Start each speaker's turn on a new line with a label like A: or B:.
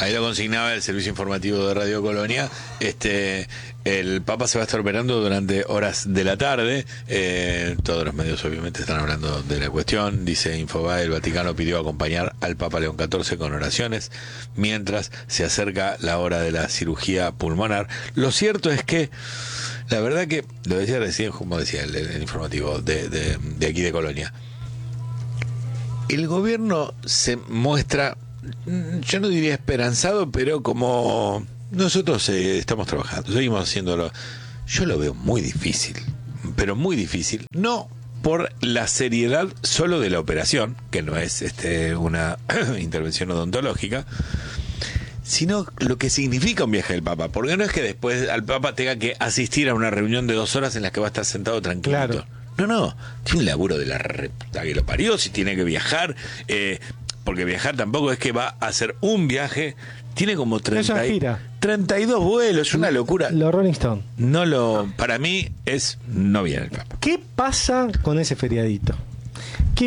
A: Ahí lo consignaba el servicio informativo de Radio Colonia. El Papa se va a estar operando durante horas de la tarde. Todos los medios obviamente están hablando de la cuestión. Dice Infobae, el Vaticano pidió acompañar al Papa León XIV con oraciones mientras se acerca la hora de la cirugía pulmonar. Lo cierto es que, la verdad que, lo decía recién, como decía el informativo de aquí de Colonia, el gobierno se muestra, yo no diría esperanzado, pero como nosotros estamos trabajando, seguimos haciéndolo. Yo lo veo muy difícil, pero muy difícil, no por la seriedad solo de la operación, que no es una intervención odontológica, sino lo que significa un viaje del Papa, porque no es que después al Papa tenga que asistir a una reunión de 2 horas en las que va a estar sentado tranquilito.
B: Claro.
A: No, tiene un laburo de la reputa que lo parió, si tiene que viajar, porque viajar tampoco es que va a hacer un viaje, tiene como 32 vuelos, una locura.
B: Los Rolling Stones.
A: Para mí no viene el Papa.
B: ¿Qué pasa con ese feriadito?